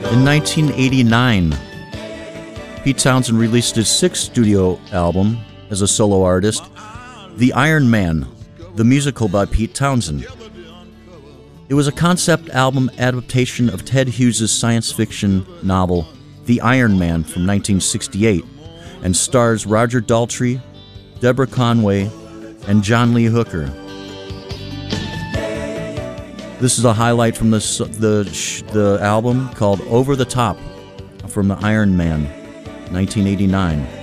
In 1989, Pete Townshend released his sixth studio album as a solo artist, The Iron Man, the musical by Pete Townshend. It was a concept album adaptation of Ted Hughes' science fiction novel, The Iron Man from 1968, and stars Roger Daltrey, Deborah Conway, and John Lee Hooker. This is a highlight from the album called Over the Top from The Iron Man, 1989.